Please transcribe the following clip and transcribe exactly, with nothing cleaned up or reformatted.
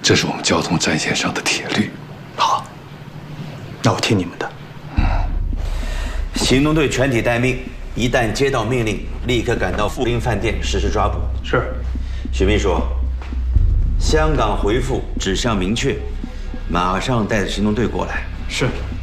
这是我们交通战线上的铁律。 好，那我听你们的。 嗯，行动队全体待命，一旦接到命令，立刻赶到富滨饭店实施抓捕。 是。 许秘书，香港回复指向明确，马上带着行动队过来。 是。